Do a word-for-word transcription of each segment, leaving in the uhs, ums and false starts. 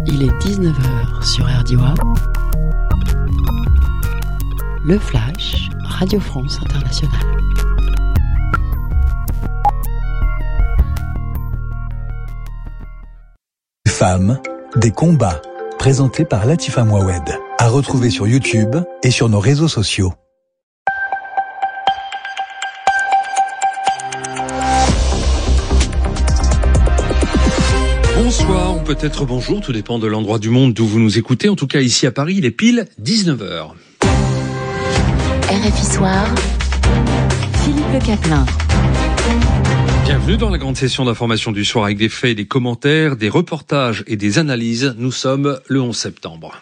Il est dix-neuf heures sur R D I. Le Flash, Radio France Internationale. Femmes, des combats, présenté par Latifa Mouawed. À retrouver sur YouTube et sur nos réseaux sociaux. Bonsoir, ou peut-être bonjour, tout dépend de l'endroit du monde d'où vous nous écoutez. En tout cas, ici à Paris, il est pile dix-neuf heures. R F I Soir, Philippe Le Caplin. Bienvenue dans la grande session d'information du soir avec des faits, des commentaires, des reportages et des analyses. Nous sommes le onze septembre.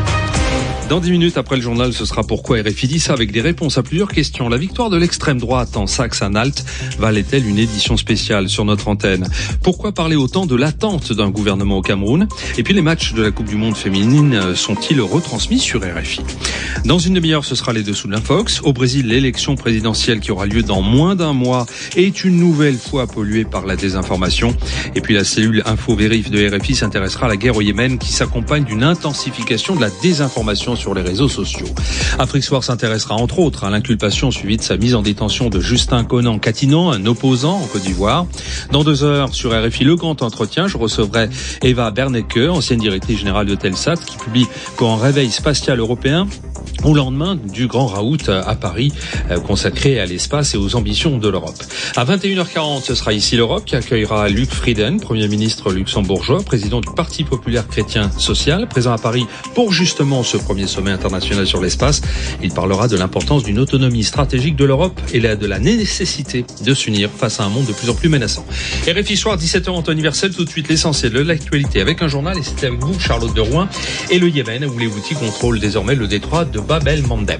Dans dix minutes après le journal, ce sera pourquoi R F I dit ça avec des réponses à plusieurs questions. La victoire de l'extrême droite en Saxe-Anhalt valait-elle une édition spéciale sur notre antenne? Pourquoi parler autant de l'attente d'un gouvernement au Cameroun? Et puis les matchs de la Coupe du Monde féminine sont-ils retransmis sur R F I? Dans une demi-heure, ce sera les dessous de l'Infox. Au Brésil, l'élection présidentielle qui aura lieu dans moins d'un mois est une nouvelle fois polluée par la désinformation. Et puis la cellule Info-Vérif de R F I s'intéressera à la guerre au Yémen qui s'accompagne d'une intensification de la désinformation sur les réseaux sociaux. Afrique Soir s'intéressera entre autres à l'inculpation suivie de sa mise en détention de Justin Konan-Katinan, un opposant en Côte d'Ivoire. Dans deux heures, sur R F I, le grand entretien, je recevrai Eva Bernecke, ancienne directrice générale de Telsat, qui publie pour un réveil spatial européen au lendemain du grand raout à Paris, consacré à l'espace et aux ambitions de l'Europe. À vingt et une heures quarante, ce sera ici l'Europe qui accueillera Luc Frieden, Premier ministre luxembourgeois, président du Parti populaire chrétien social, présent à Paris pour justement ce premier sommet international sur l'espace. Il parlera de l'importance d'une autonomie stratégique de l'Europe et de la nécessité de s'unir face à un monde de plus en plus menaçant. R F I Soir, dix-sept heures en temps universel, tout de suite l'essentiel de l'actualité avec un journal, et c'était avec vous, Charlotte de Rouen, et le Yémen, où les Houthis contrôlent désormais le détroit de Bab el-Mandeb.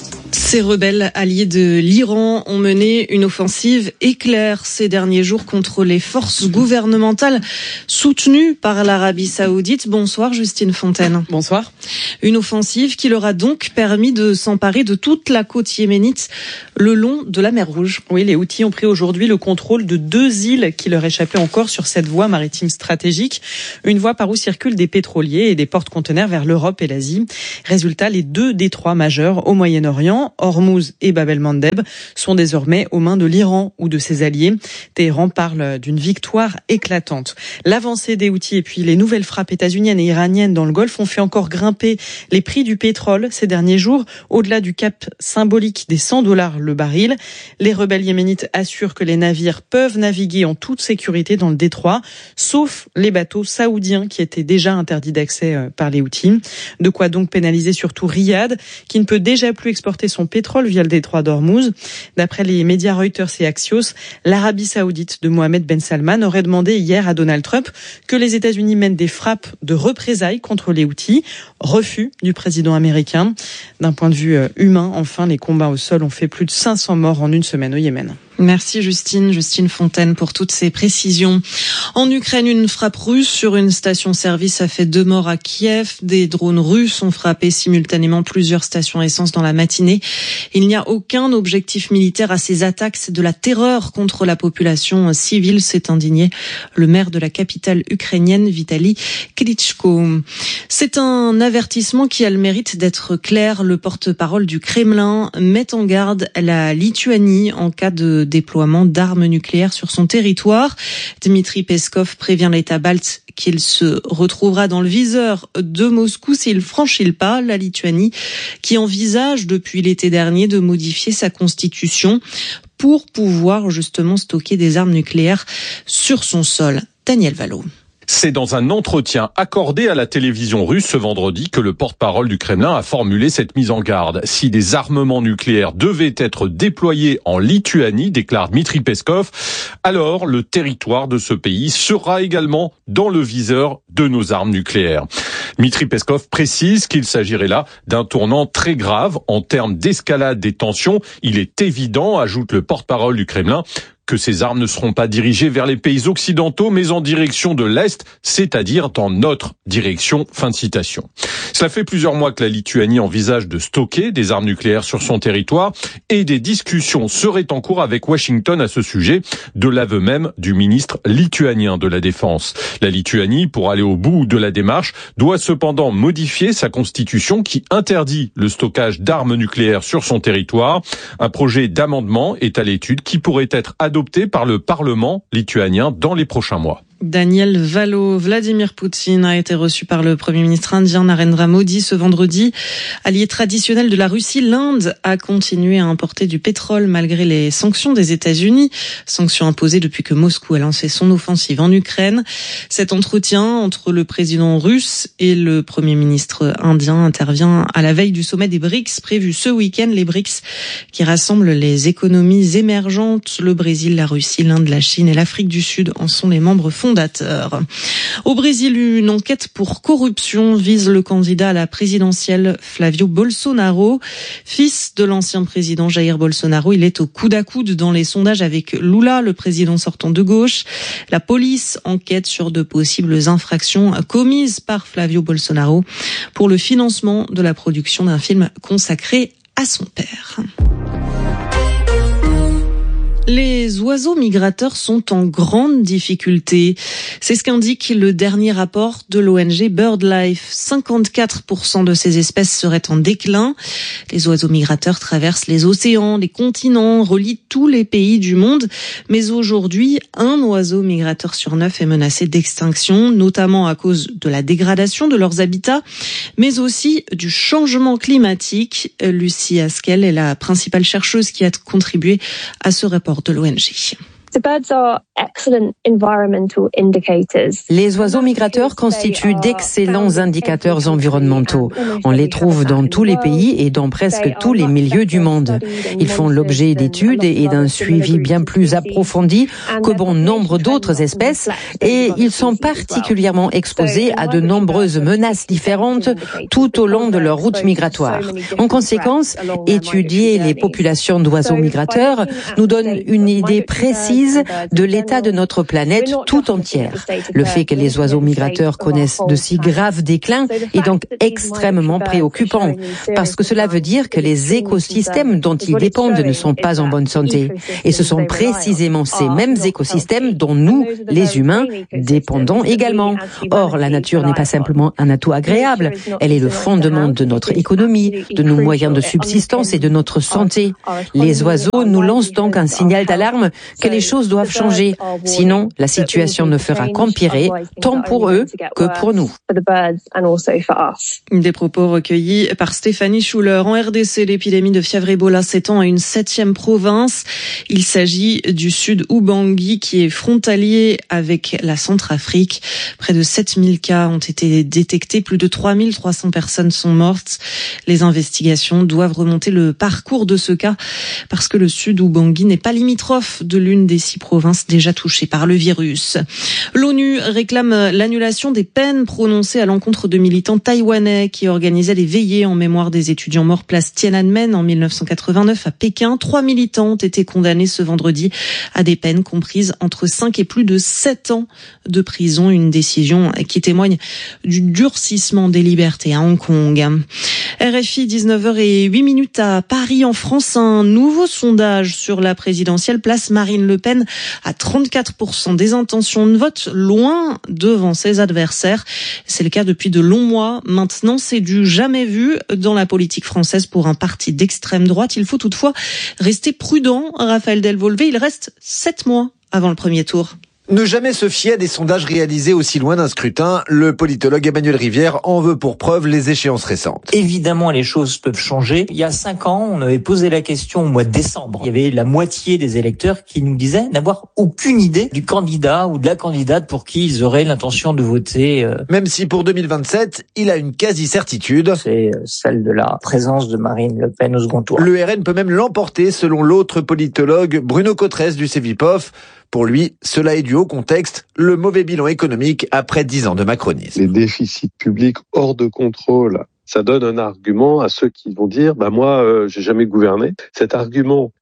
Ces rebelles alliés de l'Iran ont mené une offensive éclair ces derniers jours contre les forces gouvernementales soutenues par l'Arabie Saoudite. Bonsoir Justine Fontaine. Bonsoir. Une offensive qui leur a donc permis de s'emparer de toute la côte yéménite le long de la mer Rouge. Oui, les Houthis ont pris aujourd'hui le contrôle de deux îles qui leur échappaient encore sur cette voie maritime stratégique. Une voie par où circulent des pétroliers et des porte-conteneurs vers l'Europe et l'Asie. Résultat, les deux détroits majeurs au Moyen-Orient, Hormuz et Bab el-Mandeb, sont désormais aux mains de l'Iran ou de ses alliés. Téhéran parle d'une victoire éclatante. L'avancée des Houthis et puis les nouvelles frappes états-uniennes et iraniennes dans le Golfe ont fait encore grimper les prix du pétrole ces derniers jours, au-delà du cap symbolique des cent dollars le baril. Les rebelles yéménites assurent que les navires peuvent naviguer en toute sécurité dans le détroit, sauf les bateaux saoudiens qui étaient déjà interdits d'accès par les Houthis. De quoi donc pénaliser surtout Riyad, qui ne peut déjà plus exporter son pétrole via le détroit d'Hormuz. D'après les médias Reuters et Axios, l'Arabie Saoudite de Mohamed Ben Salman aurait demandé hier à Donald Trump que les États-Unis mènent des frappes de représailles contre les Houthis. Refus du président américain. D'un point de vue humain, enfin, les combats au sol ont fait plus de cinq cents morts en une semaine au Yémen. Merci Justine, Justine Fontaine pour toutes ces précisions. En Ukraine, une frappe russe sur une station-service a fait deux morts à Kiev. Des drones russes ont frappé simultanément plusieurs stations essence dans la matinée. Il n'y a aucun objectif militaire à ces attaques. C'est de la terreur contre la population civile, s'est indigné le maire de la capitale ukrainienne, Vitali Klitschko. C'est un avertissement qui a le mérite d'être clair. Le porte-parole du Kremlin met en garde la Lituanie en cas de déploiement d'armes nucléaires sur son territoire. Dmitri Peskov prévient l'État balte qu'il se retrouvera dans le viseur de Moscou s'il franchit le pas. La Lituanie qui envisage depuis l'été dernier de modifier sa constitution pour pouvoir justement stocker des armes nucléaires sur son sol. Daniel Valo. C'est dans un entretien accordé à la télévision russe ce vendredi que le porte-parole du Kremlin a formulé cette mise en garde. Si des armements nucléaires devaient être déployés en Lituanie, déclare Dmitri Peskov, alors le territoire de ce pays sera également dans le viseur de nos armes nucléaires. Dmitri Peskov précise qu'il s'agirait là d'un tournant très grave en termes d'escalade des tensions. Il est évident, ajoute le porte-parole du Kremlin, que ces armes ne seront pas dirigées vers les pays occidentaux, mais en direction de l'Est, c'est-à-dire dans notre direction. Fin de citation. Cela fait plusieurs mois que la Lituanie envisage de stocker des armes nucléaires sur son territoire et des discussions seraient en cours avec Washington à ce sujet, de l'aveu même du ministre lituanien de la Défense. La Lituanie, pour aller au bout de la démarche, doit cependant modifier sa constitution qui interdit le stockage d'armes nucléaires sur son territoire. Un projet d'amendement est à l'étude qui pourrait être adopté par le Parlement lituanien dans les prochains mois. Daniel Valo, Vladimir Poutine a été reçu par le Premier ministre indien Narendra Modi ce vendredi. Allié traditionnel de la Russie, l'Inde a continué à importer du pétrole malgré les sanctions des États-Unis, sanctions imposées depuis que Moscou a lancé son offensive en Ukraine. Cet entretien entre le président russe et le Premier ministre indien intervient à la veille du sommet des BRICS prévu ce week-end. Les BRICS qui rassemblent les économies émergentes, le Brésil, la Russie, l'Inde, la Chine et l'Afrique du Sud en sont les membres fondateurs. Au Brésil, une enquête pour corruption vise le candidat à la présidentielle Flavio Bolsonaro. Fils de l'ancien président Jair Bolsonaro, il est au coude à coude dans les sondages avec Lula, le président sortant de gauche. La police enquête sur de possibles infractions commises par Flavio Bolsonaro pour le financement de la production d'un film consacré à son père. Les oiseaux migrateurs sont en grande difficulté. C'est ce qu'indique le dernier rapport de l'O N G BirdLife. cinquante-quatre pour cent de ces espèces seraient en déclin. Les oiseaux migrateurs traversent les océans, les continents, relient tous les pays du monde. Mais aujourd'hui, un oiseau migrateur sur neuf est menacé d'extinction, notamment à cause de la dégradation de leurs habitats, mais aussi du changement climatique. Lucie Haskell est la principale chercheuse qui a contribué à ce rapport de l'O N G. Les oiseaux migrateurs constituent d'excellents indicateurs environnementaux. On les trouve dans tous les pays et dans presque tous les milieux du monde. Ils font l'objet d'études et d'un suivi bien plus approfondi que bon nombre d'autres espèces et ils sont particulièrement exposés à de nombreuses menaces différentes tout au long de leur route migratoire. En conséquence, étudier les populations d'oiseaux migrateurs nous donne une idée précise de l'état de notre planète tout entière. Le fait que les oiseaux migrateurs connaissent de si graves déclins est donc extrêmement préoccupant, parce que cela veut dire que les écosystèmes dont ils dépendent ne sont pas en bonne santé. Et ce sont précisément ces mêmes écosystèmes dont nous, les humains, dépendons également. Or, la nature n'est pas simplement un atout agréable, elle est le fondement de notre économie, de nos moyens de subsistance et de notre santé. Les oiseaux nous lancent donc un signal d'alarme que les choses doivent changer. Sinon, la situation ne fera qu'empirer, tant pour eux que pour nous. Des propos recueillis par Stéphanie Schuller. En R D C, l'épidémie de fièvre Ebola s'étend à une septième province. Il s'agit du sud Ubangui qui est frontalier avec la Centrafrique. Près de sept mille cas ont été détectés. Plus de trois mille trois cents personnes sont mortes. Les investigations doivent remonter le parcours de ce cas parce que le sud Ubangui n'est pas limitrophe de l'une des six provinces déjà touchées par le virus. L'ONU réclame l'annulation des peines prononcées à l'encontre de militants taïwanais qui organisaient des veillées en mémoire des étudiants morts place Tiananmen en mille neuf cent quatre-vingt-neuf à Pékin. Trois militants ont été condamnés ce vendredi à des peines comprises entre cinq et plus de sept ans de prison. Une décision qui témoigne du durcissement des libertés à Hong Kong. R F I, dix-neuf heures zéro huit minutes à Paris en France. Un nouveau sondage sur la présidentielle place Marine Le Pen à trente-quatre pour cent des intentions de vote, loin devant ses adversaires. C'est le cas depuis de longs mois. Maintenant, c'est du jamais vu dans la politique française pour un parti d'extrême droite. Il faut toutefois rester prudent. Raphaël Delvolvé, il reste sept mois avant le premier tour. Ne jamais se fier à des sondages réalisés aussi loin d'un scrutin, le politologue Emmanuel Rivière en veut pour preuve les échéances récentes. Évidemment, les choses peuvent changer. Il y a cinq ans, on avait posé la question au mois de décembre. Il y avait la moitié des électeurs qui nous disaient n'avoir aucune idée du candidat ou de la candidate pour qui ils auraient l'intention de voter. Même si pour deux mille vingt-sept, il a une quasi-certitude. C'est celle de la présence de Marine Le Pen au second tour. Le R N peut même l'emporter selon l'autre politologue Bruno Cotresse du Cevipof. Pour lui, cela est dû au contexte, le mauvais bilan économique après dix ans de macronisme. Les déficits publics hors de contrôle, ça donne un argument à ceux qui vont dire bah moi euh, j'ai jamais gouverné. Cet argument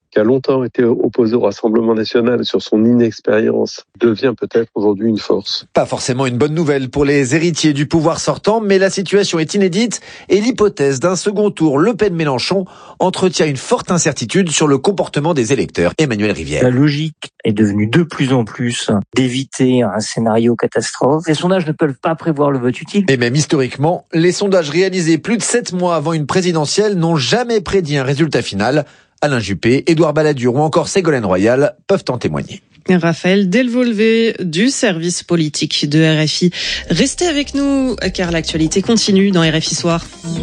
qui a longtemps été opposé au Rassemblement national sur son inexpérience, devient peut-être aujourd'hui une force. Pas forcément une bonne nouvelle pour les héritiers du pouvoir sortant, mais la situation est inédite et l'hypothèse d'un second tour Le Pen-Mélenchon entretient une forte incertitude sur le comportement des électeurs. Emmanuel Rivière. La logique est devenue de plus en plus d'éviter un scénario catastrophe. Les sondages ne peuvent pas prévoir le vote utile. Et même historiquement, les sondages réalisés plus de sept mois avant une présidentielle n'ont jamais prédit un résultat final. Alain Juppé, Édouard Balladur ou encore Ségolène Royal peuvent en témoigner. Raphaël Delvolvé du service politique de R F I. Restez avec nous car l'actualité continue dans R F I Soir.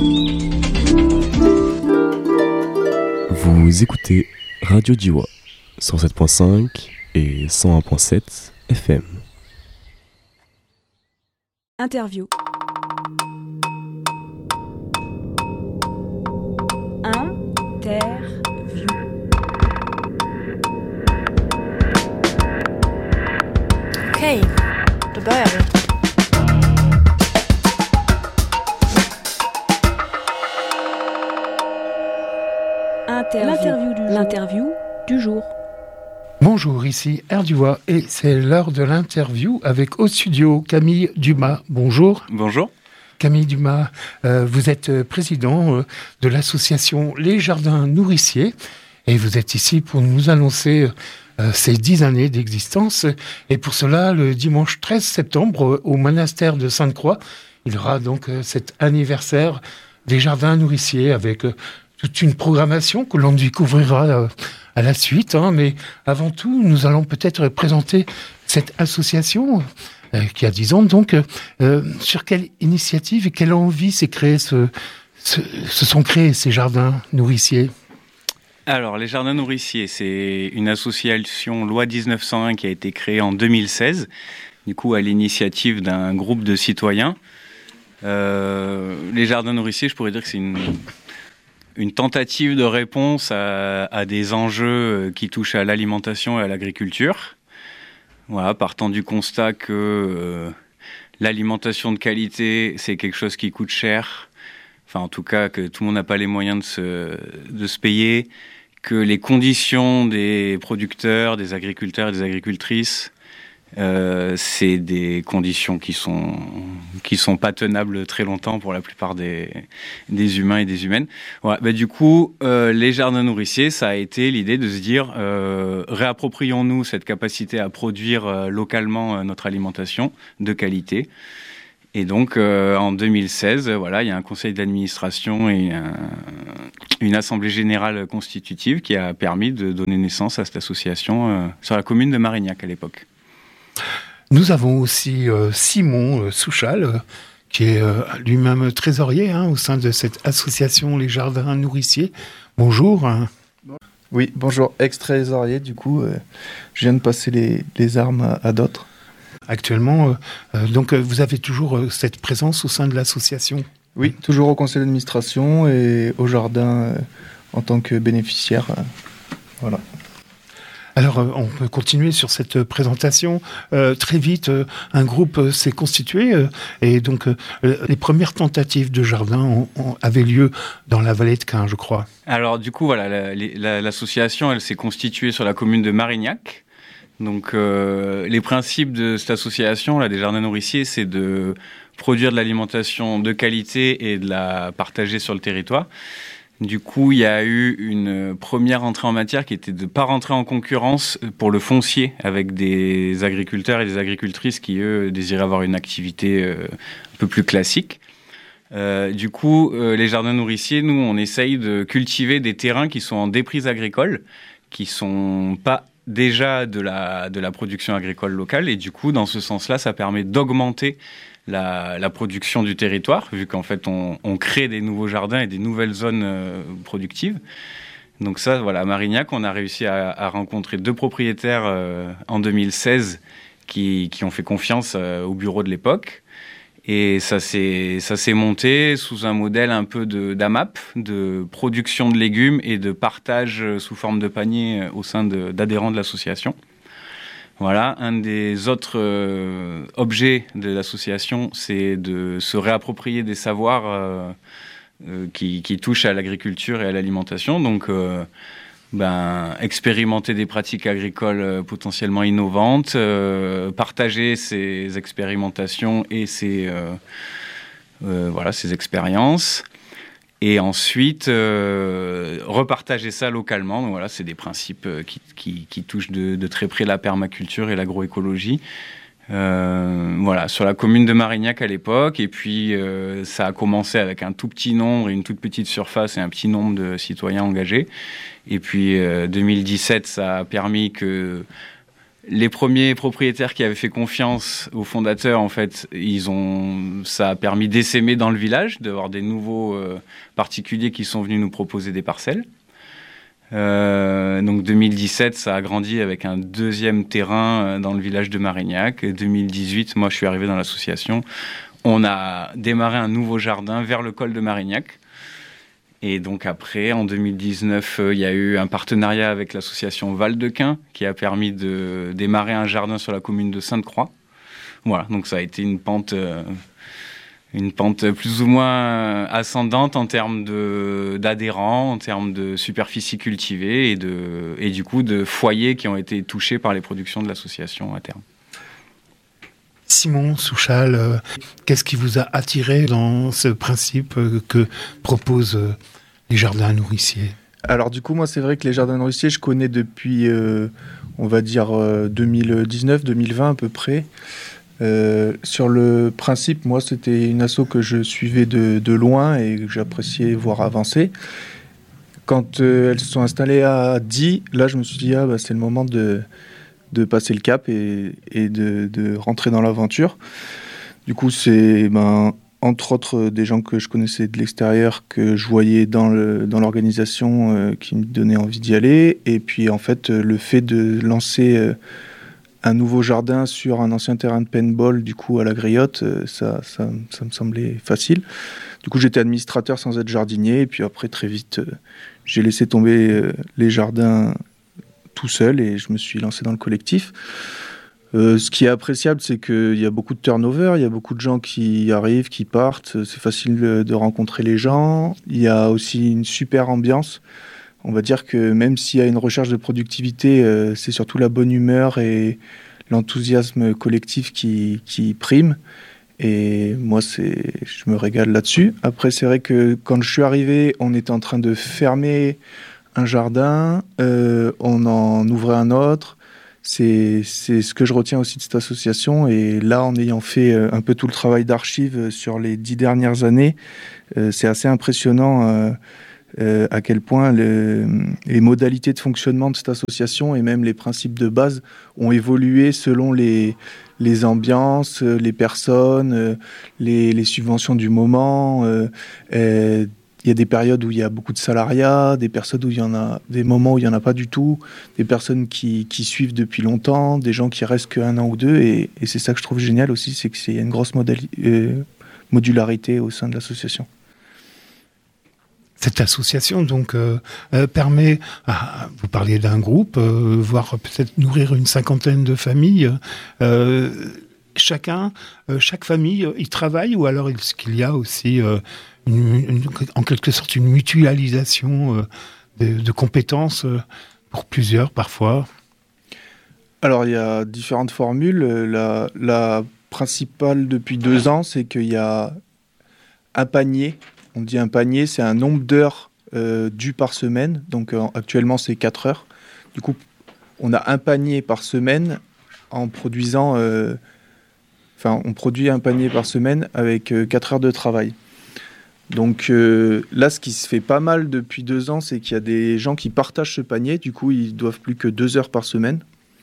Vous écoutez Radio Djiwa cent sept virgule cinq et cent un virgule sept F M. Interview. Interview. Okej, då börjar vi. Interview. Du L'interview du jour. Bonjour, ici Erdua et c'est l'heure de l'interview avec au studio Camille Dumas. Bonjour. Bonjour. Camille Dumas, euh, vous êtes président euh, de l'association Les Jardins Nourriciers et vous êtes ici pour nous annoncer euh, ces dix années d'existence. Et pour cela, le dimanche treize septembre, euh, au monastère de Sainte-Croix, il y aura donc euh, cet anniversaire des Jardins Nourriciers avec euh, toute une programmation que l'on découvrira euh, à la suite. Hein, mais avant tout, nous allons peut-être présenter cette association euh, qui a dix ans. Donc, euh, sur quelle initiative et quelle envie s'est créé ce, ce, se sont créés ces Jardins Nourriciers ? Alors, les Jardins Nourriciers, c'est une association loi dix-neuf cent un qui a été créée en deux mille seize, du coup à l'initiative d'un groupe de citoyens. Euh, les Jardins Nourriciers, je pourrais dire que c'est une... une tentative de réponse à, à des enjeux qui touchent à l'alimentation et à l'agriculture. Voilà, partant du constat que euh, l'alimentation de qualité, c'est quelque chose qui coûte cher. Enfin, en tout cas, que tout le monde n'a pas les moyens de se, de se payer. Que les conditions des producteurs, des agriculteurs et des agricultrices, Euh, c'est des conditions qui sont qui sont pas tenables très longtemps pour la plupart des des humains et des humaines. Voilà. Bah, du coup, euh, les Jardins Nourriciers, ça a été l'idée de se dire euh, réapproprions-nous cette capacité à produire euh, localement euh, notre alimentation de qualité. Et donc, euh, en deux mille seize, euh, voilà, il y a un conseil d'administration et un, une assemblée générale constitutive qui a permis de donner naissance à cette association euh, sur la commune de Marignac à l'époque. Nous avons aussi euh, Simon euh, Souchal, euh, qui est euh, lui-même trésorier hein, au sein de cette association Les Jardins Nourriciers. Bonjour. Hein. Oui, bonjour, ex-trésorier, du coup, euh, je viens de passer les, les armes à, à d'autres. Actuellement, euh, euh, donc euh, vous avez toujours euh, cette présence au sein de l'association ? Oui, toujours au conseil d'administration et au jardin euh, en tant que bénéficiaire. Euh, voilà. Alors, euh, on peut continuer sur cette présentation. Euh, très vite, euh, un groupe euh, s'est constitué euh, et donc euh, les premières tentatives de jardin ont, ont, avaient lieu dans la vallée de Caen, je crois. Alors, du coup, voilà, la, la, l'association, elle s'est constituée sur la commune de Marignac. Donc, euh, les principes de cette association, là, des Jardins Nourriciers, c'est de produire de l'alimentation de qualité et de la partager sur le territoire. Du coup, il y a eu une première entrée en matière qui était de ne pas rentrer en concurrence pour le foncier avec des agriculteurs et des agricultrices qui, eux, désiraient avoir une activité euh, un peu plus classique. Euh, du coup, euh, les Jardins Nourriciers, nous, on essaye de cultiver des terrains qui sont en déprise agricole, qui sont pas déjà de la, de la production agricole locale. Et du coup, dans ce sens-là, ça permet d'augmenter La, la production du territoire, vu qu'en fait on, on crée des nouveaux jardins et des nouvelles zones euh, productives. Donc ça, voilà, à Marignac, on a réussi à, à rencontrer deux propriétaires euh, en deux mille seize qui, qui ont fait confiance euh, au bureau de l'époque. Et ça s'est, ça s'est monté sous un modèle un peu de, d'A M A P, de production de légumes et de partage sous forme de panier au sein de, d'adhérents de l'association. Voilà, un des autres euh, objets de l'association, c'est de se réapproprier des savoirs euh, euh, qui, qui touchent à l'agriculture et à l'alimentation. Donc, euh, ben, expérimenter des pratiques agricoles euh, potentiellement innovantes, euh, partager ces expérimentations et ces, euh, euh, voilà, ces expériences, et ensuite euh, repartager ça localement. Donc voilà, c'est des principes qui, qui, qui touchent de, de très près la permaculture et l'agroécologie. Euh, voilà, sur la commune de Marignac à l'époque, et puis euh, ça a commencé avec un tout petit nombre, une toute petite surface et un petit nombre de citoyens engagés. Et puis euh, deux mille dix-sept, ça a permis que les premiers propriétaires qui avaient fait confiance aux fondateurs, en fait, ils ont, ça a permis d'essaimer dans le village, d'avoir des nouveaux euh, particuliers qui sont venus nous proposer des parcelles. Euh, donc deux mille dix-sept, ça a grandi avec un deuxième terrain dans le village de Marignac. Et deux mille dix-huit, moi je suis arrivé dans l'association. On a démarré un nouveau jardin vers le col de Marignac. Et donc après, en deux mille dix-neuf, il y a eu un partenariat avec l'association Val-de-Quin qui a permis de démarrer un jardin sur la commune de Sainte-Croix. Voilà, donc ça a été une pente... Euh, une pente plus ou moins ascendante en termes de, d'adhérents, en termes de superficie cultivée et, de, et du coup de foyers qui ont été touchés par les productions de l'association à terme. Simon Souchal, euh, qu'est-ce qui vous a attiré dans ce principe euh, que proposent euh, les jardins nourriciers ? Alors du coup, moi c'est vrai que les jardins nourriciers, je connais depuis, euh, on va dire, euh, deux mille dix-neuf deux mille vingt à peu près. Euh, sur le principe, moi, c'était une asso que je suivais de, de loin et que j'appréciais voir avancer. Quand euh, elles se sont installées à Die, là, je me suis dit, ah, bah, c'est le moment de, de passer le cap et, et de, de rentrer dans l'aventure. Du coup, c'est, ben, entre autres, des gens que je connaissais de l'extérieur, que je voyais dans, le, dans l'organisation, euh, qui me donnaient envie d'y aller. Et puis, en fait, le fait de lancer... Euh, un nouveau jardin sur un ancien terrain de paintball, du coup, à la Griotte, ça, ça, ça me semblait facile. Du coup, j'étais administrateur sans être jardinier, et puis après, très vite, j'ai laissé tomber les jardins tout seul, et je me suis lancé dans le collectif. Euh, ce qui est appréciable, c'est qu'il y a beaucoup de turnover, il y a beaucoup de gens qui arrivent, qui partent, c'est facile de rencontrer les gens, il y a aussi une super ambiance. On va dire que même s'il y a une recherche de productivité, euh, c'est surtout la bonne humeur et l'enthousiasme collectif qui, qui prime. Et moi, c'est, je me régale là-dessus. Après, c'est vrai que quand je suis arrivé, on était en train de fermer un jardin, euh, on en ouvrait un autre. C'est, c'est ce que je retiens aussi de cette association. Et là, en ayant fait un peu tout le travail d'archives sur les dix dernières années, euh, c'est assez impressionnant... Euh, Euh, à quel point le, les modalités de fonctionnement de cette association et même les principes de base ont évolué selon les, les ambiances, les personnes, les, les subventions du moment. Euh, euh, il y a des périodes où il y a beaucoup de salariat, des personnes où il y en a, des moments où il n'y en a pas du tout, des personnes qui, qui suivent depuis longtemps, des gens qui restent qu'un an ou deux. Et, et c'est ça que je trouve génial aussi, c'est qu'il y a une grosse modali- euh, modularité au sein de l'association. Cette association donc euh, euh, permet, à, vous parliez d'un groupe, euh, voire peut-être nourrir une cinquantaine de familles. Euh, chacun, euh, chaque famille y travaille, ou alors est-ce qu'il y a aussi euh, une, une, en quelque sorte une mutualisation euh, de, de compétences euh, pour plusieurs parfois ? Alors il y a différentes formules. La, la principale depuis deux ans, c'est qu'il y a un panier. On dit un panier, c'est un nombre d'heures euh, dues par semaine. Donc euh, actuellement, c'est quatre heures. Du coup, on a un panier par semaine en produisant... Euh, enfin, on produit un panier par semaine avec euh, quatre heures de travail. Donc euh, là, ce qui se fait pas mal depuis deux ans, c'est qu'il y a des gens qui partagent ce panier. Du coup, ils doivent plus que deux heures par semaine.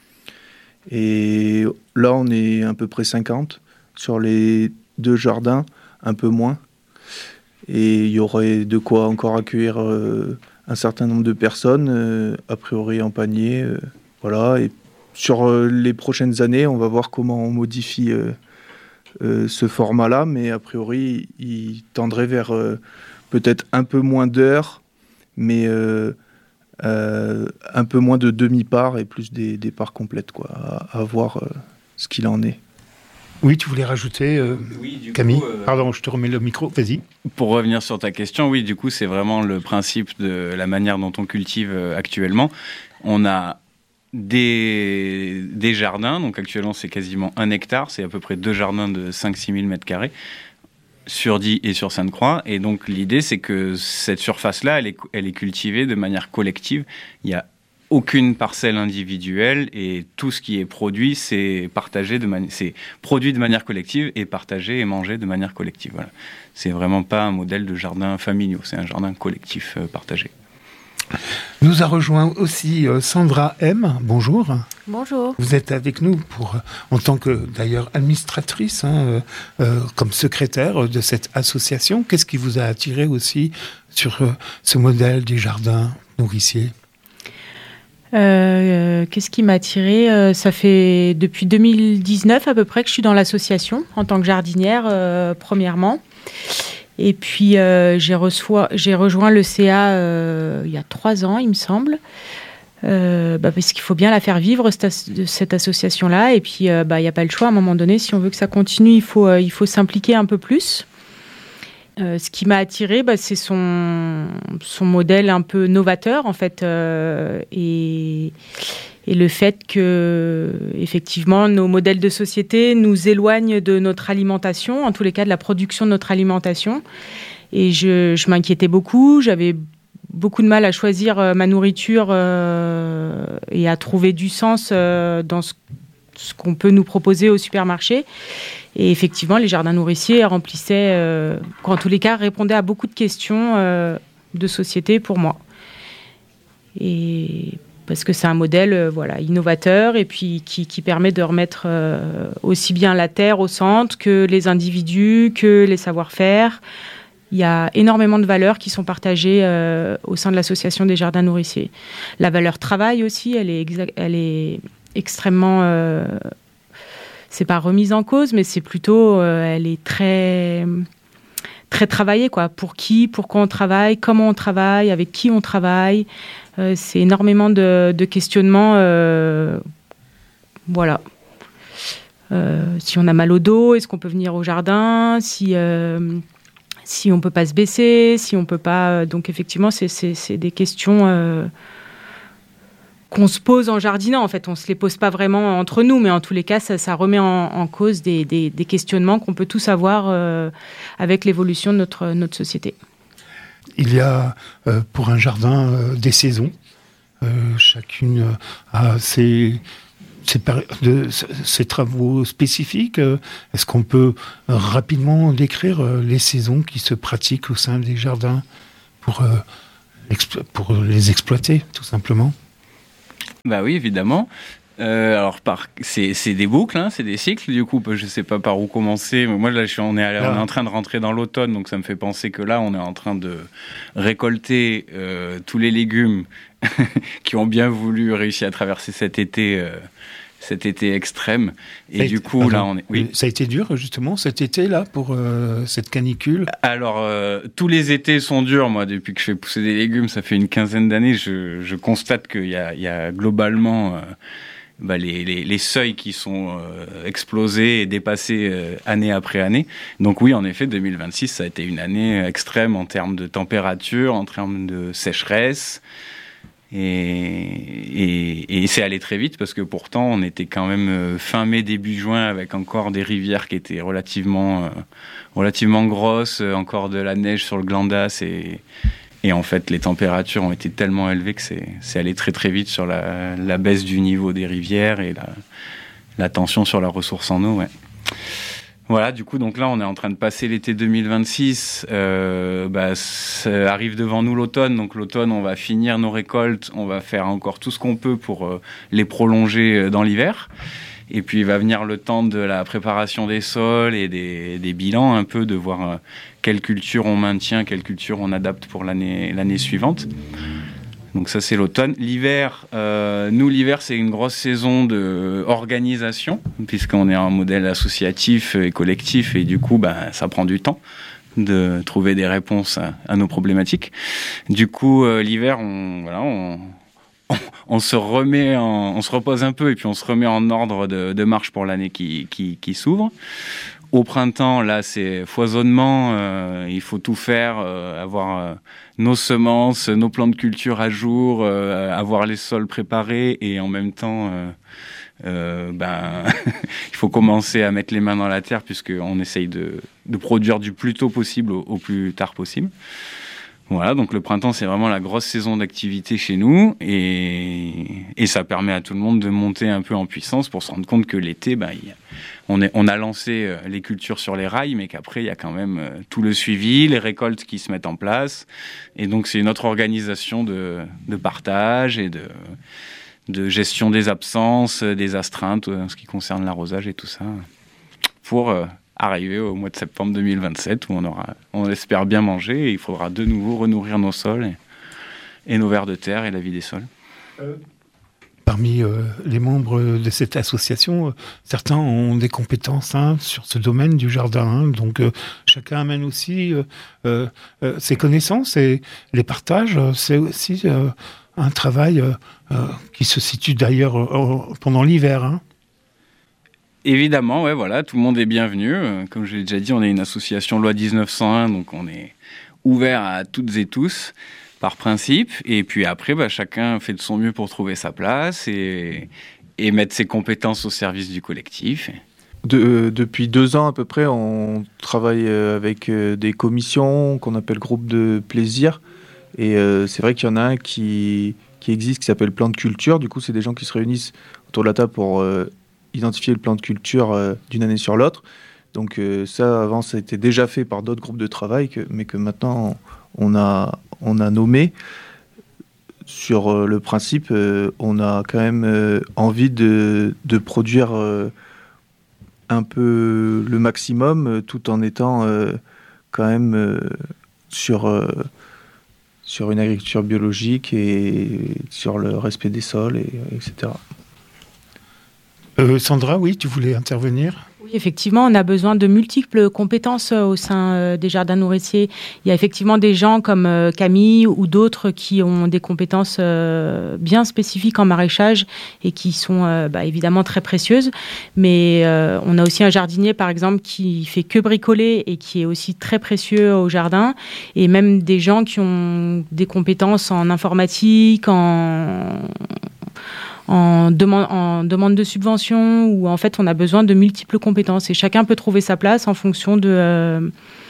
Et là, on est à peu près cinquante. Sur les deux jardins, un peu moins. Et il y aurait de quoi encore accueillir euh, un certain nombre de personnes, euh, a priori en panier. Euh, voilà. Et sur euh, les prochaines années, on va voir comment on modifie euh, euh, ce format-là. Mais a priori, il tendrait vers euh, peut-être un peu moins d'heures, mais euh, euh, un peu moins de demi-parts et plus des, des parts complètes, quoi, à, à voir euh, ce qu'il en est. Oui, tu voulais rajouter, euh, oui, du Camille coup, euh, Pardon, je te remets le micro, vas-y. Pour revenir sur ta question, oui, du coup, c'est vraiment le principe de la manière dont on cultive euh, actuellement. On a des, des jardins, donc actuellement c'est quasiment un hectare, c'est à peu près deux jardins de cinq à six mille mètres carrés, sur Die et sur Sainte-Croix. Et donc l'idée, c'est que cette surface-là, elle est, elle est cultivée de manière collective. Il n'y a aucune parcelle individuelle et tout ce qui est produit, c'est partagé de mani- c'est produit de manière collective et partagé et mangé de manière collective. Voilà. C'est vraiment pas un modèle de jardin familial, c'est un jardin collectif euh, partagé. Nous a rejoint aussi euh, Sandra M. Bonjour. Bonjour. Vous êtes avec nous pour, en tant que d'ailleurs administratrice, hein, euh, euh, comme secrétaire de cette association. Qu'est-ce qui vous a attiré aussi sur euh, ce modèle des jardins nourriciers ? Euh, qu'est-ce qui m'a attirée ? euh, Ça fait depuis deux mille dix-neuf à peu près que je suis dans l'association en tant que jardinière, euh, premièrement. Et puis, euh, j'ai, reçois, j'ai rejoint le C A euh, il y a trois ans, il me semble, euh, bah, parce qu'il faut bien la faire vivre, cette, as- cette association-là. Et puis, euh, bah, il n'y a pas le choix. À un moment donné, si on veut que ça continue, il faut, euh, il faut s'impliquer un peu plus. Euh, ce qui m'a attirée, bah, c'est son, son modèle un peu novateur, en fait, euh, et, et le fait que, effectivement, nos modèles de société nous éloignent de notre alimentation, en tous les cas de la production de notre alimentation. Et je, je m'inquiétais beaucoup, j'avais beaucoup de mal à choisir euh, ma nourriture euh, et à trouver du sens euh, dans ce, ce qu'on peut nous proposer au supermarché. Et effectivement, les jardins nourriciers remplissaient, euh, en tous les cas, répondaient à beaucoup de questions euh, de société pour moi. Et parce que c'est un modèle euh, voilà, innovateur et puis qui, qui permet de remettre euh, aussi bien la terre au centre que les individus, que les savoir-faire. Il y a énormément de valeurs qui sont partagées euh, au sein de l'association des jardins nourriciers. La valeur travail aussi, elle est, exa- elle est extrêmement... Euh, c'est pas remise en cause, mais c'est plutôt, euh, elle est très, très travaillée, quoi. Pour qui, pourquoi on travaille, comment on travaille, avec qui on travaille. Euh, c'est énormément de, de questionnements, euh, voilà. Euh, si on a mal au dos, est-ce qu'on peut venir au jardin ? Si, euh, si on peut pas se baisser, si on peut pas. Donc effectivement, c'est, c'est, c'est des questions. Euh, qu'on se pose en jardinant, en fait. On ne se les pose pas vraiment entre nous, mais en tous les cas, ça, ça remet en, en cause des, des, des questionnements qu'on peut tous avoir euh, avec l'évolution de notre, notre société. Il y a euh, pour un jardin euh, des saisons. Euh, chacune euh, a ses, ses, péri- de, ses travaux spécifiques. Euh, est-ce qu'on peut euh, rapidement décrire euh, les saisons qui se pratiquent au sein des jardins pour, euh, l'explo- pour les exploiter, tout simplement ? Bah oui, évidemment. Euh, alors, par, c'est, c'est des boucles, hein, c'est des cycles. Du coup, je sais pas par où commencer. Mais moi, là, je suis, on, est, allé, on est en train de rentrer dans l'automne, donc ça me fait penser que là, on est en train de récolter euh, tous les légumes qui ont bien voulu réussir à traverser cet été, euh, cet été extrême. Et ça du été, coup, pardon, là, on est. Oui. Ça a été dur, justement, cet été-là, pour euh, cette canicule. Alors, euh, tous les étés sont durs. Moi, depuis que je fais pousser des légumes, ça fait une quinzaine d'années, je, je constate qu'il y a, il y a globalement euh, bah, les, les, les seuils qui sont euh, explosés et dépassés euh, année après année. Donc oui, en effet, deux mille vingt-six, ça a été une année extrême en termes de température, en termes de sécheresse. Et, et, et c'est allé très vite parce que pourtant, on était quand même fin mai, début juin avec encore des rivières qui étaient relativement, euh, relativement grosses, encore de la neige sur le Glandas. Et, et en fait, les températures ont été tellement élevées que c'est, c'est allé très très vite sur la, la baisse du niveau des rivières et la, la tension sur la ressource en eau. Ouais. Voilà, du coup, donc là, on est en train de passer l'été deux mille vingt-six. Euh, bah, ça arrive devant nous l'automne. Donc l'automne, on va finir nos récoltes. On va faire encore tout ce qu'on peut pour euh, les prolonger dans l'hiver. Et puis, il va venir le temps de la préparation des sols et des, des bilans, un peu, de voir euh, quelle culture on maintient, quelle culture on adapte pour l'année, l'année suivante. Donc ça, c'est l'automne. L'hiver, euh, nous, l'hiver, c'est une grosse saison d'organisation, puisqu'on est un modèle associatif et collectif, et du coup, bah, ça prend du temps de trouver des réponses à, à nos problématiques. Du coup, euh, l'hiver, on, voilà, on, on, on se remet, en, on se repose un peu et puis on se remet en ordre de, de marche pour l'année qui, qui, qui s'ouvre. Au printemps, là, c'est foisonnement. Euh, il faut tout faire, euh, avoir euh, nos semences, nos plans de culture à jour, euh, avoir les sols préparés et en même temps, euh, euh, ben, il faut commencer à mettre les mains dans la terre puisqu'on essaye de, de produire du plus tôt possible au, au plus tard possible. Voilà, donc le printemps, c'est vraiment la grosse saison d'activité chez nous et, et ça permet à tout le monde de monter un peu en puissance pour se rendre compte que l'été, ben, il y a, on, est, on a lancé les cultures sur les rails, mais qu'après, il y a quand même tout le suivi, les récoltes qui se mettent en place. Et donc, c'est une autre organisation de, de partage et de, de gestion des absences, des astreintes, en ce qui concerne l'arrosage et tout ça, pour... Euh, arriver au mois de septembre deux mille vingt-sept où on aura, on espère bien manger et il faudra de nouveau renourrir nos sols et, et nos vers de terre et la vie des sols. Euh, parmi euh, les membres de cette association, euh, certains ont des compétences hein, sur ce domaine du jardin. Hein, donc euh, chacun amène aussi euh, euh, euh, ses connaissances et les partage. C'est aussi euh, un travail euh, euh, qui se situe d'ailleurs euh, pendant l'hiver. Hein. Évidemment, ouais, voilà, tout le monde est bienvenu. Comme je l'ai déjà dit, on est une association loi dix-neuf cent un, donc on est ouvert à toutes et tous, par principe. Et puis après, bah, chacun fait de son mieux pour trouver sa place et, et mettre ses compétences au service du collectif. De, euh, depuis deux ans à peu près, on travaille avec euh, des commissions qu'on appelle groupes de plaisir. Et euh, c'est vrai qu'il y en a un qui, qui existe, qui s'appelle Plan de culture. Du coup, c'est des gens qui se réunissent autour de la table pour... Euh, identifier le plan de culture euh, d'une année sur l'autre. Donc euh, ça, avant, ça a été déjà fait par d'autres groupes de travail, que, mais que maintenant, on a, on a nommé. Sur euh, le principe, euh, on a quand même euh, envie de, de produire euh, un peu le maximum, euh, tout en étant euh, quand même euh, sur, euh, sur une agriculture biologique et sur le respect des sols, et, etc. Euh, Sandra, oui, tu voulais intervenir ? Oui, effectivement, on a besoin de multiples compétences au sein des jardins nourriciers. Il y a effectivement des gens comme Camille ou d'autres qui ont des compétences bien spécifiques en maraîchage et qui sont bah, évidemment très précieuses. Mais euh, on a aussi un jardinier, par exemple, qui fait que bricoler et qui est aussi très précieux au jardin. Et même des gens qui ont des compétences en informatique, en... En demande, en demande de subvention, où en fait on a besoin de multiples compétences et chacun peut trouver sa place en fonction de, euh,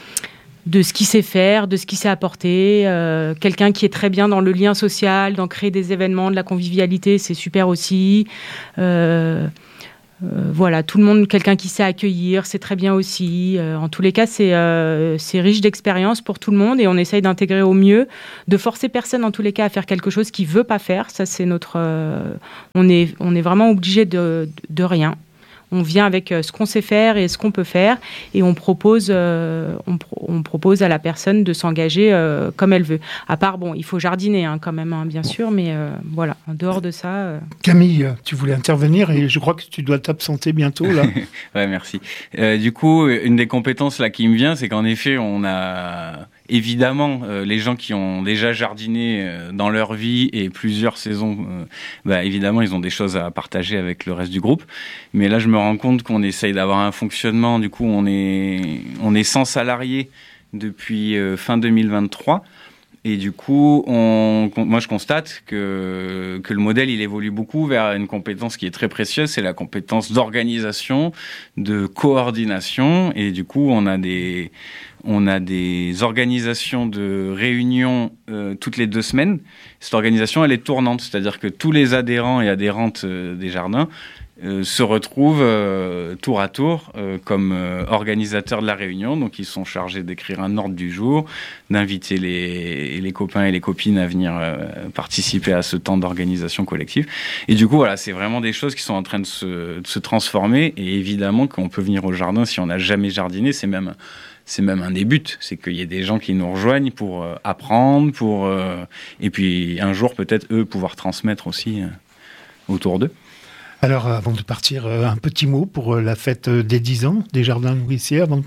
de ce qu'il sait faire, de ce qu'il sait apporter. Euh, quelqu'un qui est très bien dans le lien social, dans créer des événements, de la convivialité, c'est super aussi. Euh, Euh, voilà, tout le monde, quelqu'un qui sait accueillir, c'est très bien aussi. Euh, en tous les cas, c'est, euh, c'est riche d'expérience pour tout le monde et on essaye d'intégrer au mieux, de forcer personne en tous les cas à faire quelque chose qu'il veut pas faire. Ça, c'est notre. Euh, on est, on est vraiment obligé de, de rien. On vient avec ce qu'on sait faire et ce qu'on peut faire et on propose, euh, on, pro- on propose à la personne de s'engager euh, comme elle veut. À part, bon, il faut jardiner hein, quand même, hein, bien sûr, mais euh, voilà, en dehors de ça... Euh... Camille, tu voulais intervenir et je crois que tu dois t'absenter bientôt, là. Ouais, merci. Euh, du coup, une des compétences là qui me vient, c'est qu'en effet, on a... Évidemment, euh, les gens qui ont déjà jardiné euh, dans leur vie et plusieurs saisons, euh, bah, évidemment, ils ont des choses à partager avec le reste du groupe. Mais là, je me rends compte qu'on essaye d'avoir un fonctionnement. Du coup, on est, on est cent salariés depuis euh, fin deux mille vingt-trois. Et du coup, on, moi, je constate que, que le modèle, il évolue beaucoup vers une compétence qui est très précieuse. C'est la compétence d'organisation, de coordination. Et du coup, on a des... On a des organisations de réunions euh, toutes les deux semaines. Cette organisation, elle est tournante, c'est-à-dire que tous les adhérents et adhérentes euh, des jardins euh, se retrouvent euh, tour à tour euh, comme euh, organisateurs de la réunion. Donc, ils sont chargés d'écrire un ordre du jour, d'inviter les, les copains et les copines à venir euh, participer à ce temps d'organisation collective. Et du coup, voilà, c'est vraiment des choses qui sont en train de se, de se transformer. Et évidemment qu'on peut venir au jardin si on n'a jamais jardiné, c'est même... C'est même un des buts, c'est qu'il y ait des gens qui nous rejoignent pour euh, apprendre, pour euh, et puis un jour peut-être eux pouvoir transmettre aussi euh, autour d'eux. Alors avant de partir, euh, un petit mot pour euh, la fête des dix ans des jardins nourriciers. Avant...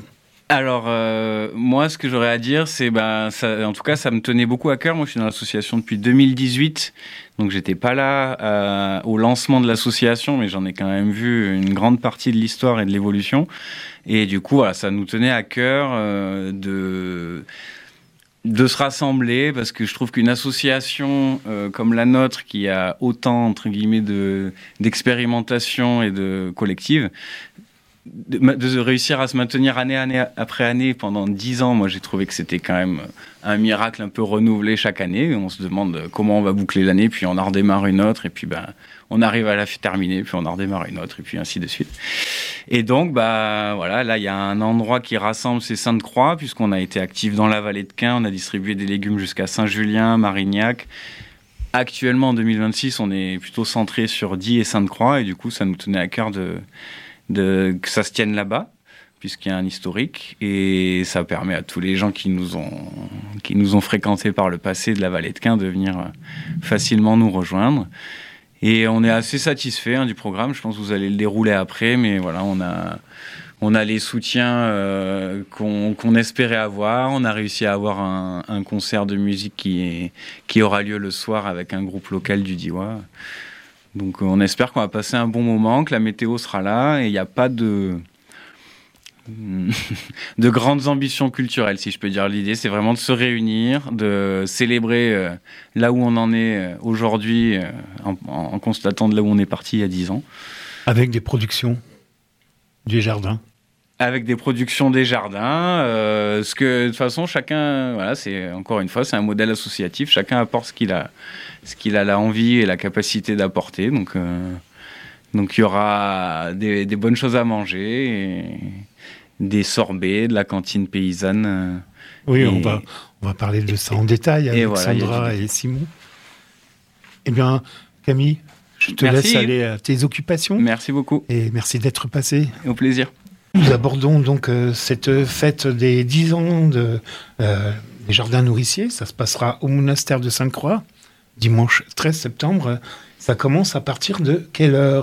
Alors, euh, moi, ce que j'aurais à dire, c'est, ben, ça, en tout cas, ça me tenait beaucoup à cœur. Moi, je suis dans l'association depuis deux mille dix-huit, donc j'étais pas là euh, au lancement de l'association, mais j'en ai quand même vu une grande partie de l'histoire et de l'évolution. Et du coup, voilà, ça nous tenait à cœur euh, de de se rassembler, parce que je trouve qu'une association euh, comme la nôtre, qui a autant, entre guillemets, de d'expérimentation et de collective, De, de réussir à se maintenir année, année après année pendant dix ans, moi j'ai trouvé que c'était quand même un miracle un peu renouvelé chaque année. On se demande comment on va boucler l'année, puis on en redémarre une autre, et puis ben, on arrive à la terminer, puis on en redémarre une autre, et puis ainsi de suite. Et donc, bah, voilà, là il y a un endroit qui rassemble ces Sainte-Croix, puisqu'on a été actif dans la vallée de Quin, on a distribué des légumes jusqu'à Saint-Julien, Marignac. Actuellement, en deux mille vingt-six, on est plutôt centré sur Die et Sainte-Croix, et du coup ça nous tenait à cœur de... De, que ça se tienne là-bas, puisqu'il y a un historique, et ça permet à tous les gens qui nous ont, qui nous ont fréquentés par le passé de la vallée de Quin de venir facilement nous rejoindre. Et on est assez satisfait hein, du programme. Je pense que vous allez le dérouler après, mais voilà, on a, on a les soutiens euh, qu'on, qu'on espérait avoir. On a réussi à avoir un, un concert de musique qui, est, qui aura lieu le soir avec un groupe local du Diois. Donc on espère qu'on va passer un bon moment, que la météo sera là, et il n'y a pas de... de grandes ambitions culturelles, si je peux dire. L'idée, c'est vraiment de se réunir, de célébrer euh, là où on en est euh, aujourd'hui, euh, en, en constatant de là où on est parti il y a dix ans. Avec des productions du jardin. Avec des productions des jardins, euh, ce que de toute façon chacun, voilà, c'est encore une fois, c'est un modèle associatif. Chacun apporte ce qu'il a, ce qu'il a la envie et la capacité d'apporter. Donc, euh, donc il y aura des, des bonnes choses à manger, et des sorbets, de la cantine paysanne. Euh, oui, et, on va, on va parler de ça en détail avec voilà, Sandra et Simon. Eh bien, Camille, je te merci. laisse aller à tes occupations. Merci beaucoup. Et merci d'être passé. Au plaisir. Nous abordons donc euh, cette fête des dix ans de, euh, des jardins nourriciers. Ça se passera au monastère de Sainte-Croix, dimanche treize septembre. Ça commence à partir de quelle heure ?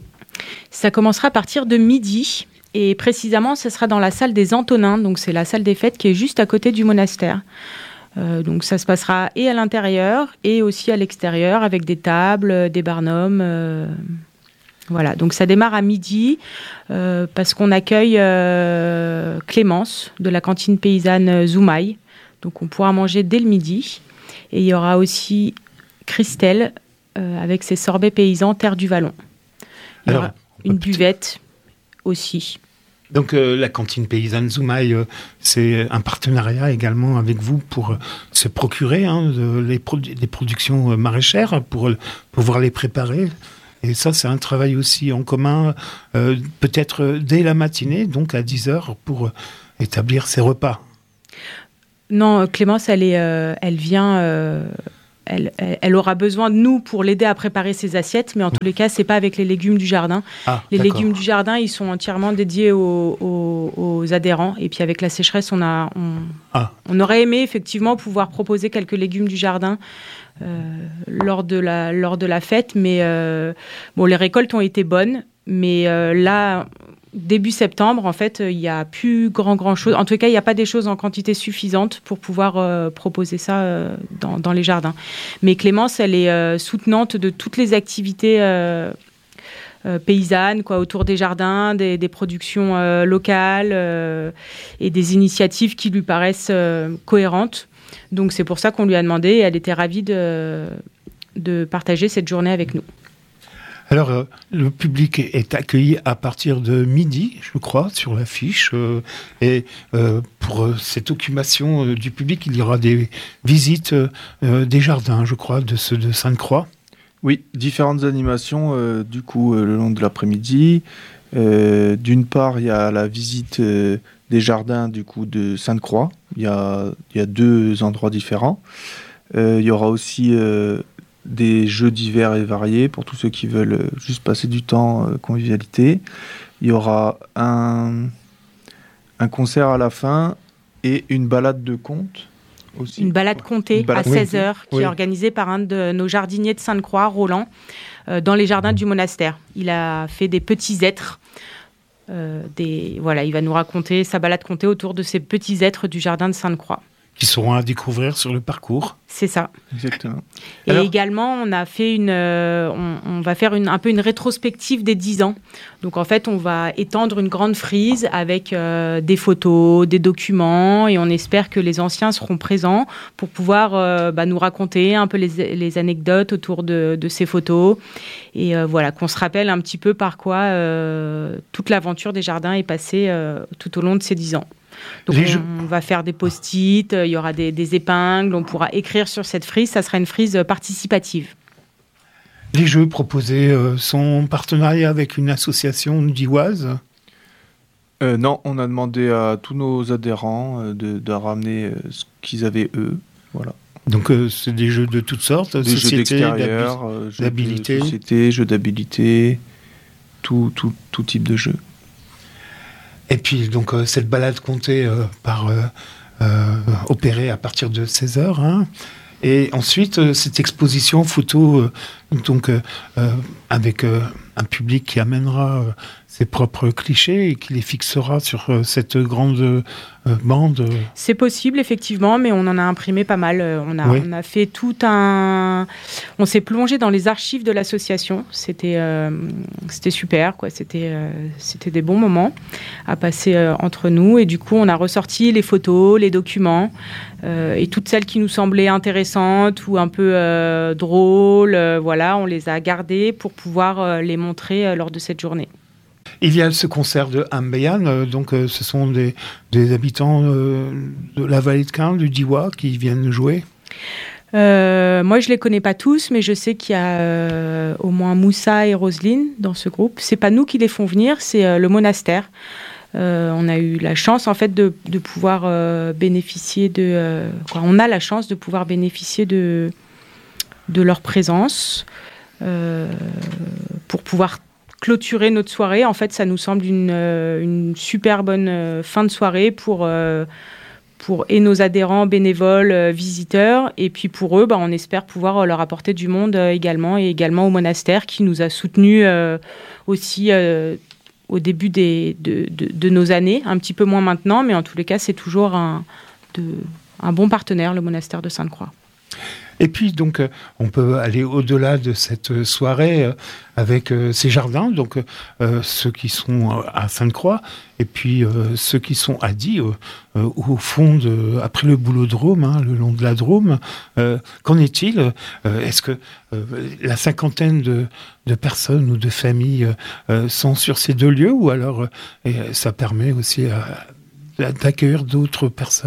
Ça commencera à partir de midi. Et précisément, ce sera dans la salle des Antonins. Donc, c'est la salle des fêtes qui est juste à côté du monastère. Euh, donc, ça se passera et à l'intérieur et aussi à l'extérieur avec des tables, des barnums... Euh Voilà, donc ça démarre à midi euh, parce qu'on accueille euh, Clémence de la cantine paysanne Zoumaï. Donc on pourra manger dès le midi. Et il y aura aussi Christelle euh, avec ses sorbets paysans Terre du Vallon. Il y Alors, aura une buvette aussi. Donc euh, la cantine paysanne Zoumaï, euh, c'est un partenariat également avec vous pour euh, se procurer hein, de, les, produ- les productions euh, maraîchères, pour euh, pouvoir les préparer. Et ça, c'est un travail aussi en commun, euh, peut-être dès la matinée, donc à dix heures, pour euh, établir ces repas. Non, Clémence, elle, est, euh, elle vient... Euh, elle, elle aura besoin de nous pour l'aider à préparer ses assiettes, mais en tous les cas, c'est pas avec les légumes du jardin. Ah, les d'accord. légumes du jardin, ils sont entièrement dédiés aux, aux, aux adhérents. Et puis avec la sécheresse, on, a, on, ah. on aurait aimé effectivement pouvoir proposer quelques légumes du jardin Euh, lors de la lors de la fête, mais euh, bon, les récoltes ont été bonnes, mais euh, là début septembre, en fait, il n'y a plus grand grand chose. En tout cas, il n'y a pas des choses en quantité suffisante pour pouvoir euh, proposer ça euh, dans, dans les jardins. Mais Clémence, elle est euh, soutenante de toutes les activités euh, euh, paysannes, quoi, autour des jardins, des, des productions euh, locales euh, et des initiatives qui lui paraissent euh, cohérentes. Donc c'est pour ça qu'on lui a demandé, et elle était ravie de, de partager cette journée avec nous. Alors, euh, le public est accueilli à partir de midi, je crois, sur l'affiche. Euh, et euh, pour euh, cette occupation euh, du public, il y aura des visites euh, des jardins, je crois, de ceux de Sainte-Croix. Oui, différentes animations, euh, du coup, euh, le long de l'après-midi. Euh, d'une part, il y a la visite euh, des jardins, du coup, de Sainte-Croix. Il y a, il y a deux endroits différents. Euh, il y aura aussi... Euh, des jeux divers et variés pour tous ceux qui veulent juste passer du temps, euh, convivialité. Il y aura un, un concert à la fin et une balade de contes aussi. Une balade contée à seize heures qui oui. est organisée par un de nos jardiniers de Sainte-Croix, Roland, euh, dans les jardins du monastère. Il a fait des petits êtres euh, des, voilà, il va nous raconter sa balade comptée autour de ces petits êtres du jardin de Sainte-Croix. Qui seront à découvrir sur le parcours. C'est ça. Exactement. Et Alors, également, on a fait une, euh, on, on va faire une, un peu une rétrospective des dix ans. Donc en fait, on va étendre une grande frise avec euh, des photos, des documents, et on espère que les anciens seront présents pour pouvoir euh, bah, nous raconter un peu les, les anecdotes autour de, de ces photos, et euh, voilà, qu'on se rappelle un petit peu par quoi euh, toute l'aventure des jardins est passée euh, tout au long de ces dix ans. Donc on, jeux... on va faire des post-it, il y aura des, des épingles, on pourra écrire sur cette frise, ça sera une frise participative. Les jeux proposés euh, sont en partenariat avec une association dioise euh, Non, on a demandé à tous nos adhérents euh, de, de ramener euh, ce qu'ils avaient eux. Voilà. Donc euh, c'est des jeux de toutes sortes, des société, jeux d'extérieur, euh, jeux d'habilité, de société, jeux d'habilité, tout, tout, tout type de jeu. Et puis, donc, euh, cette balade comptée euh, par euh, euh, opérée à partir de seize heures. Hein. Et ensuite, euh, cette exposition photo, euh, donc, euh, euh, avec euh, un public qui amènera euh, ses propres clichés et qui les fixera sur euh, cette grande euh, bande. C'est possible, effectivement, mais on en a imprimé pas mal. On a, oui. on a fait tout un... On s'est plongé dans les archives de l'association. C'était, euh, c'était super, quoi. C'était, euh, c'était des bons moments à passer euh, entre nous. Et du coup, on a ressorti les photos, les documents, euh, et toutes celles qui nous semblaient intéressantes ou un peu euh, drôles. Euh, voilà, on les a gardées pour pouvoir euh, les montrer euh, lors de cette journée. Il y a ce concert de Ambeyan, euh, donc euh, ce sont des, des habitants euh, de la vallée de Caen, du Diois, qui viennent jouer. Euh, moi, je les connais pas tous, mais je sais qu'il y a euh, au moins Moussa et Roselyne dans ce groupe. C'est pas nous qui les font venir, c'est euh, le monastère. Euh, on a eu la chance, en fait, de, de pouvoir euh, bénéficier de. Euh, quoi, on a la chance de pouvoir bénéficier de de leur présence euh, pour pouvoir clôturer notre soirée. En fait, ça nous semble une, euh, une super bonne euh, fin de soirée pour, euh, pour et nos adhérents, bénévoles, euh, visiteurs. Et puis pour eux, bah, on espère pouvoir euh, leur apporter du monde euh, également, et également au monastère qui nous a soutenus euh, aussi euh, au début des, de, de, de nos années, un petit peu moins maintenant, mais en tous les cas, c'est toujours un, de, un bon partenaire, le monastère de Sainte-Croix. Et puis, donc, on peut aller au-delà de cette soirée euh, avec euh, ces jardins, donc euh, ceux qui sont euh, à Sainte-Croix, et puis euh, ceux qui sont à Die, euh, euh, au fond, de, après le boulodrome, hein, le long de la Drôme. Euh, qu'en est-il euh, Est-ce que euh, la cinquantaine de, de personnes ou de familles euh, sont sur ces deux lieux, ou alors euh, et ça permet aussi euh, d'accueillir d'autres personnes ?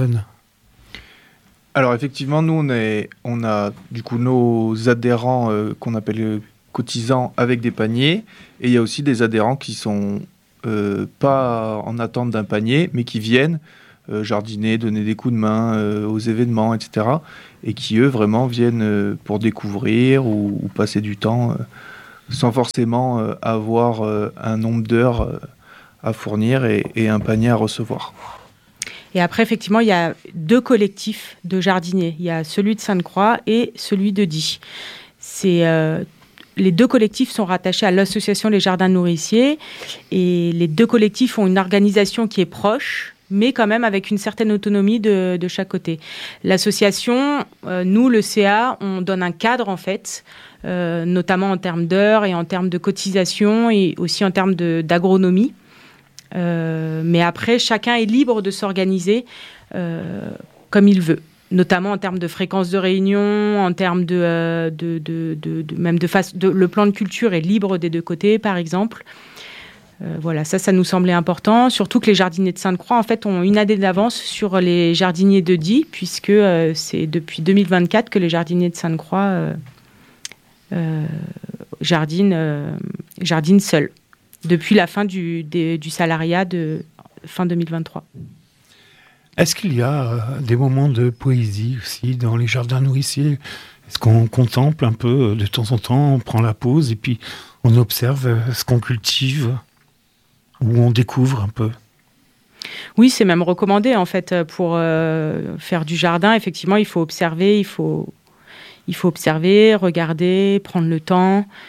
Alors effectivement, nous on, est, on a du coup nos adhérents euh, qu'on appelle euh, cotisants avec des paniers, et il y a aussi des adhérents qui sont euh, pas en attente d'un panier, mais qui viennent euh, jardiner, donner des coups de main euh, aux événements, et cetera. Et qui eux vraiment viennent euh, pour découvrir ou, ou passer du temps euh, sans forcément euh, avoir euh, un nombre d'heures euh, à fournir et, et un panier à recevoir. Et après, effectivement, il y a deux collectifs de jardiniers. Il y a celui de Sainte-Croix et celui de Die. C'est, euh, les deux collectifs sont rattachés à l'association Les Jardins Nourriciers. Et les deux collectifs ont une organisation qui est proche, mais quand même avec une certaine autonomie de, de chaque côté. L'association, euh, nous, le C A, on donne un cadre, en fait, euh, notamment en termes d'heures et en termes de cotisation et aussi en termes de, d'agronomie. Euh, mais après, chacun est libre de s'organiser euh, comme il veut, notamment en termes de fréquence de réunion, en termes de, euh, de, de, de, de même de face. De, le plan de culture est libre des deux côtés, par exemple. Euh, voilà, ça, ça nous semblait important. Surtout que les jardiniers de Sainte-Croix, en fait, ont une année d'avance sur les jardiniers de Die, puisque euh, c'est depuis deux mille vingt-quatre que les jardiniers de Sainte-Croix euh, euh, jardinent, euh, jardinent seuls. Depuis la fin du, des, du salariat de fin deux mille vingt-trois. Est-ce qu'il y a euh, des moments de poésie aussi dans les jardins nourriciers ? Est-ce qu'on contemple un peu de temps en temps, on prend la pause et puis on observe ce qu'on cultive, ou on découvre un peu ? Oui, c'est même recommandé en fait pour euh, faire du jardin. Effectivement, il faut observer, il faut, il faut observer, regarder, prendre le temps.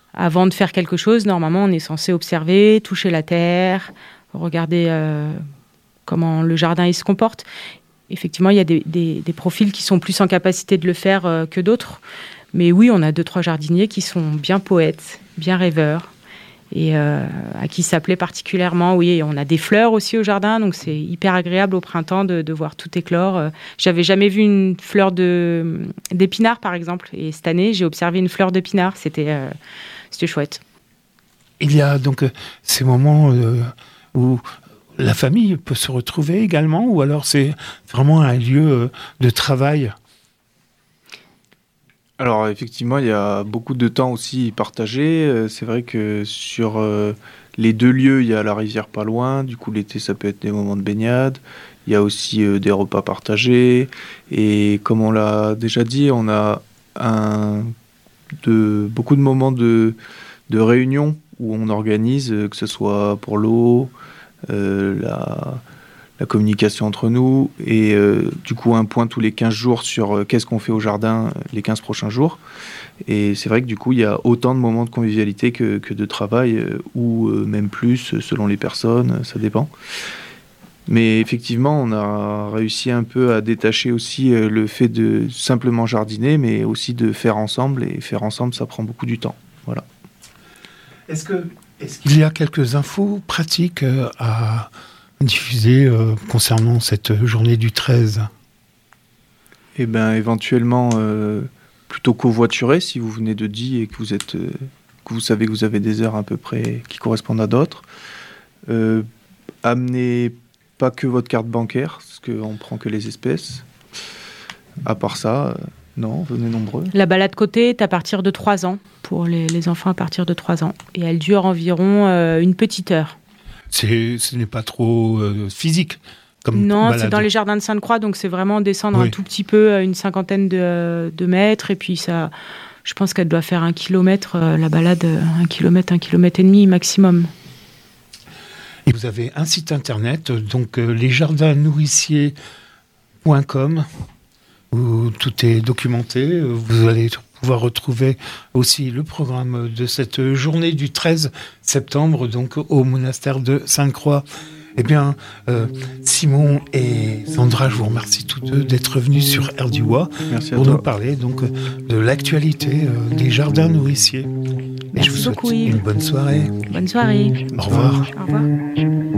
avant de faire quelque chose, normalement, on est censé observer, toucher la terre, regarder euh, comment le jardin il se comporte. Effectivement, il y a des, des, des profils qui sont plus en capacité de le faire euh, que d'autres. Mais oui, on a deux, trois jardiniers qui sont bien poètes, bien rêveurs, et euh, à qui ça plaît particulièrement. Oui, on a des fleurs aussi au jardin, donc c'est hyper agréable au printemps de, de voir tout éclore. Euh, j'avais jamais vu une fleur de, d'épinard, par exemple, et cette année, j'ai observé une fleur d'épinard. C'était, euh, c'était chouette. Il y a donc euh, ces moments euh, où la famille peut se retrouver également, ou alors c'est vraiment un lieu euh, de travail? Alors effectivement, il y a beaucoup de temps aussi partagé. C'est vrai que sur euh, les deux lieux, il y a la rivière pas loin. Du coup, l'été, ça peut être des moments de baignade. Il y a aussi euh, des repas partagés. Et comme on l'a déjà dit, on a un, de, beaucoup de moments de, de réunion où on organise, que ce soit pour l'eau, euh, la... la communication entre nous, et euh, du coup un point tous les quinze jours sur euh, qu'est-ce qu'on fait au jardin les quinze prochains jours. Et c'est vrai que du coup il y a autant de moments de convivialité que, que de travail, euh, ou euh, même plus selon les personnes, ça dépend. Mais effectivement, on a réussi un peu à détacher aussi euh, le fait de simplement jardiner, mais aussi de faire ensemble, et faire ensemble, ça prend beaucoup du temps. Voilà. Est-ce que, est-ce qu'il y a quelques infos pratiques euh, à diffuser euh, concernant cette journée du treize? Eh bien, éventuellement, euh, plutôt covoiturer, si vous venez de Die et que vous, êtes, euh, que vous savez que vous avez des heures à peu près qui correspondent à d'autres. Euh, amenez pas que votre carte bancaire, parce qu'on prend que les espèces. À part ça, euh, non, venez nombreux. La balade côté est à partir de trois ans, pour les, les enfants à partir de trois ans. Et elle dure environ euh, une petite heure. C'est, ce n'est pas trop euh, physique comme Non, balade. C'est dans les jardins de Sainte-Croix, donc c'est vraiment descendre oui. un tout petit peu, une cinquantaine de, de mètres, et puis ça, je pense qu'elle doit faire un kilomètre, euh, la balade, un kilomètre, un kilomètre et demi maximum. Et vous avez un site internet, donc euh, les jardins nourriciers point com, où tout est documenté. Vous allez pouvoir retrouver aussi le programme de cette journée du treize septembre, donc au monastère de Sainte-Croix. Eh bien, euh, Simon et Sandra, je vous remercie tous deux d'être venus sur R D I pour nous parler donc de l'actualité euh, des jardins nourriciers. Et Merci je vous souhaite beaucoup, une bonne soirée. Bonne soirée. Au revoir. Au revoir.